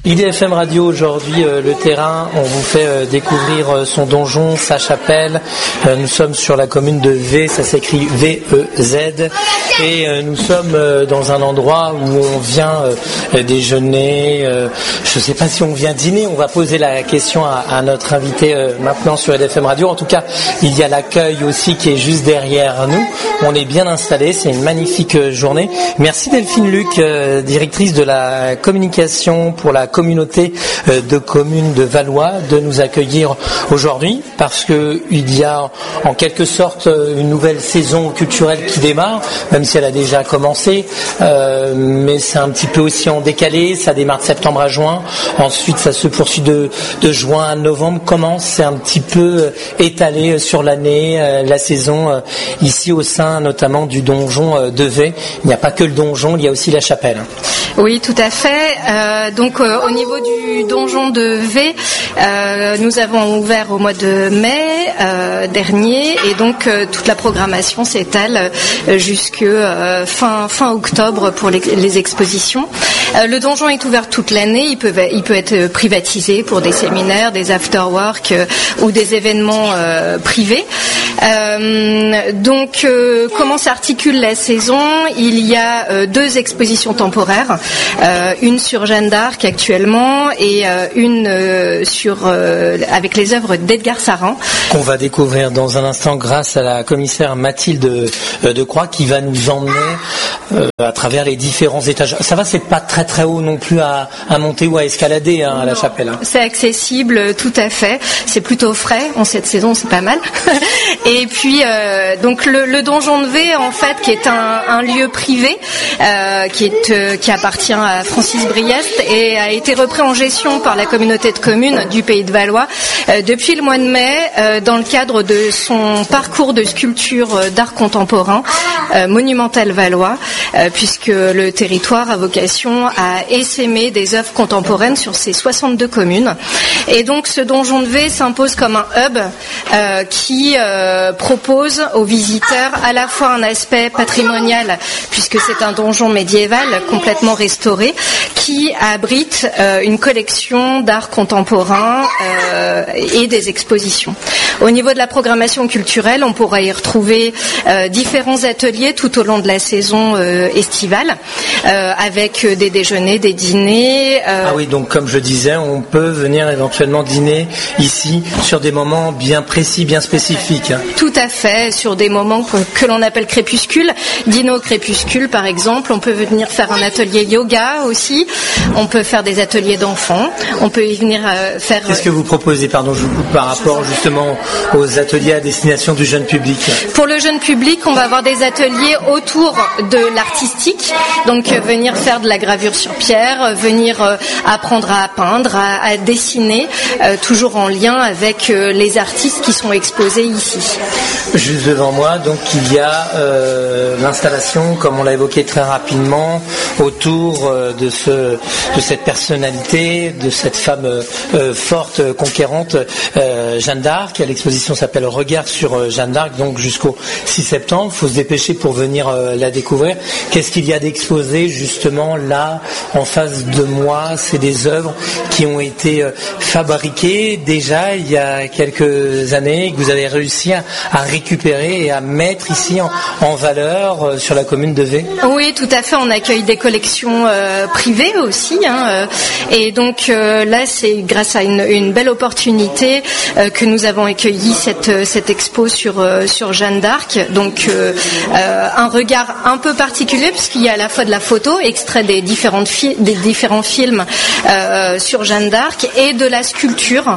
IDFM Radio, aujourd'hui, le terrain, on vous fait découvrir son donjon, sa chapelle. Nous sommes sur la commune de V, ça s'écrit V-E-Z. Et nous sommes dans un endroit où on vient déjeuner. Je ne sais pas si on vient dîner, on va poser la question à notre invité maintenant sur IDFM Radio. En tout cas, il y a l'accueil aussi qui est juste derrière nous. On est bien installés, c'est une magnifique journée. Merci Delphine Luc, directrice de la communication pour la communauté de communes de Valois, de nous accueillir aujourd'hui parce que il y a en quelque sorte une nouvelle saison culturelle qui démarre, même si elle a déjà commencé, mais c'est un petit peu aussi en décalé, ça démarre de septembre à juin, ensuite ça se poursuit de juin à novembre, commence, c'est un petit peu étalé sur l'année, la saison ici au sein notamment du donjon de V. Il n'y a pas que le donjon, il y a aussi la chapelle. Oui, tout à fait. Donc au niveau du donjon de V, nous avons ouvert au mois de mai dernier et donc toute la programmation s'étale jusque fin octobre pour les expositions. Le donjon est ouvert toute l'année, il peut être privatisé pour des séminaires, des after-work ou des événements privés. Donc comment s'articule la saison? Il y a 2 expositions temporaires, une sur Jeanne d'Arc actuellement et une avec les œuvres d'Edgar Sarin. Qu'on va découvrir dans un instant grâce à la commissaire Mathilde Decroix qui va nous emmener à travers les différents étages. Ça va, c'est pas très très haut non plus à monter ou à escalader à la chapelle. Hein. C'est accessible, tout à fait. C'est plutôt frais en cette saison, c'est pas mal. Et puis donc le donjon de V en fait qui est un lieu privé qui appartient à Francis Briest et a été repris en gestion par la communauté de communes du Pays de Valois depuis le mois de mai dans le cadre de son parcours de sculpture d'art contemporain monumental valois puisque le territoire a vocation à essaimer des œuvres contemporaines sur ses 62 communes. Et donc ce donjon de V s'impose comme un hub qui propose aux visiteurs à la fois un aspect patrimonial puisque c'est un donjon médiéval complètement restauré qui abrite une collection d'art contemporain et des expositions. Au niveau de la programmation culturelle, on pourra y retrouver différents ateliers tout au long de la saison estivale avec des déjeuners, des dîners. Ah oui, donc comme je disais, on peut venir éventuellement dîner ici sur des moments bien précis, bien spécifiques. Hein. Tout à fait, sur des moments que l'on appelle crépuscule. Dîner au crépuscule, par exemple. On peut venir faire un atelier yoga aussi. On peut faire des ateliers d'enfants. On peut y venir faire... Qu'est-ce que vous proposez, pardon, je vous coupe, par rapport justement aux ateliers à destination du jeune public? Pour le jeune public, on va avoir des ateliers autour de l'artistique. Donc venir faire de la gravure sur pierre, venir apprendre à peindre, à dessiner, toujours en lien avec les artistes qui sont exposés ici. Juste devant moi, donc il y a l'installation, comme on l'a évoqué très rapidement, autour de cette personnalité, de cette femme forte, conquérante, Jeanne d'Arc. L'exposition s'appelle Regard sur Jeanne d'Arc, donc jusqu'au 6 septembre. Il faut se dépêcher pour venir la découvrir. Qu'est-ce qu'il y a d'exposé justement là, en face de moi? C'est des œuvres qui ont été fabriquées déjà il y a quelques années, que vous avez réussi à récupérer et à mettre ici en valeur sur la commune de V. Oui, tout à fait. On accueille des collections privées aussi. Et donc là, c'est grâce à une belle opportunité que nous avons accueilli cette expo sur Jeanne d'Arc. Donc un regard un peu particulier puisqu'il y a à la fois de la photo, extrait des différents films sur Jeanne d'Arc et de la sculpture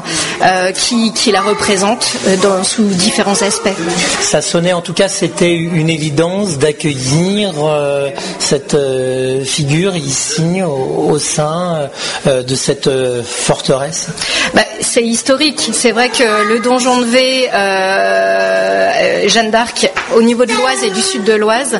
qui la représente sous différents aspects. Ça sonnait, en tout cas, c'était une évidence d'accueillir cette figure ici au sein de cette forteresse. C'est historique. C'est vrai que le donjon donjon de V, Jeanne d'Arc, au niveau de l'Oise et du sud de l'Oise,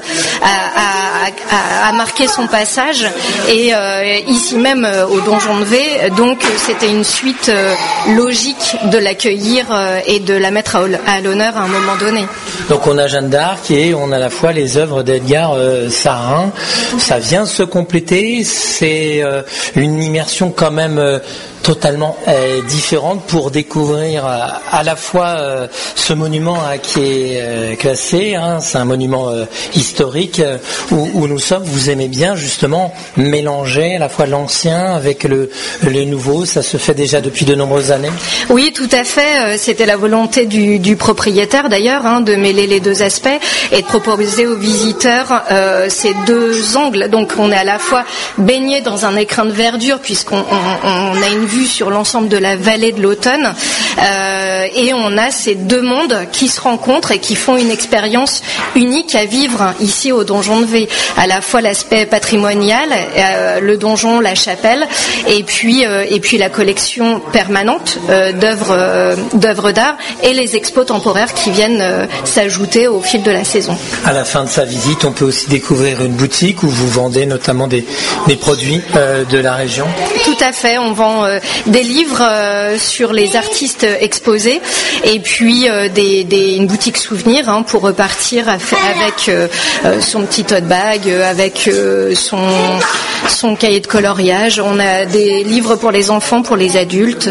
a marqué son passage. Et ici même au donjon de V, donc c'était une suite logique de l'accueillir et de la mettre à l'honneur à un moment donné. Donc on a Jeanne d'Arc et on a à la fois les œuvres d'Edgar Sarin. Ça vient se compléter. C'est une immersion quand même totalement différente pour découvrir à la fois ce monument qui est classé, c'est un monument historique où nous sommes. Vous aimez bien justement mélanger à la fois l'ancien avec le nouveau. Ça se fait déjà depuis de nombreuses années. Oui, tout à fait. C'était la volonté du propriétaire d'ailleurs, de mêler les deux aspects et de proposer aux visiteurs ces deux angles. Donc on est à la fois baigné dans un écrin de verdure puisqu'on a une vue sur l'ensemble de la vallée de l'Automne et on a ces deux mondes qui se rencontrent et qui font une expérience unique à vivre ici au donjon de V. À la fois l'aspect patrimonial, le donjon, la chapelle et puis la collection permanente d'œuvres d'art et les expos temporaires qui viennent s'ajouter au fil de la saison. À la fin de sa visite, on peut aussi découvrir une boutique où vous vendez notamment des produits de la région. Tout à fait, on vend des livres sur les artistes exposés et puis une boutique souvenir pour repartir avec son petit tote bag, avec son cahier de coloriage. On a des livres pour les enfants, pour les adultes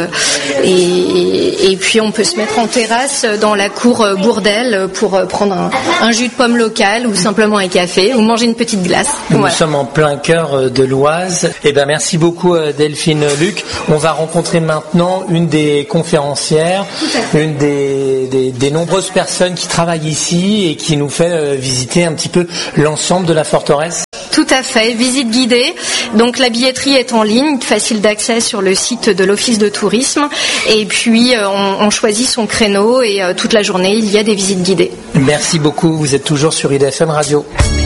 et puis on peut se mettre en terrasse dans la cour Bourdelle pour prendre un jus de pomme local ou simplement un café ou manger une petite glace. Nous sommes en plein cœur de l'Oise. Merci beaucoup Delphine Luc. On va rencontrer maintenant une des conférencières, une des nombreuses personnes qui travaillent ici et qui nous fait visiter un petit peu l'ensemble de la forteresse. Tout à fait, visite guidée. Donc la billetterie est en ligne, facile d'accès sur le site de l'Office de tourisme. Et puis on choisit son créneau et toute la journée il y a des visites guidées. Merci beaucoup, vous êtes toujours sur IDFM Radio.